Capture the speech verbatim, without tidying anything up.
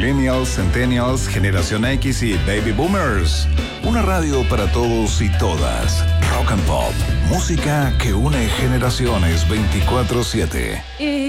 Millennials, Centennials, Generación X y Baby Boomers. Una radio para todos y todas. Rock and Pop. Música que une generaciones veinticuatro siete.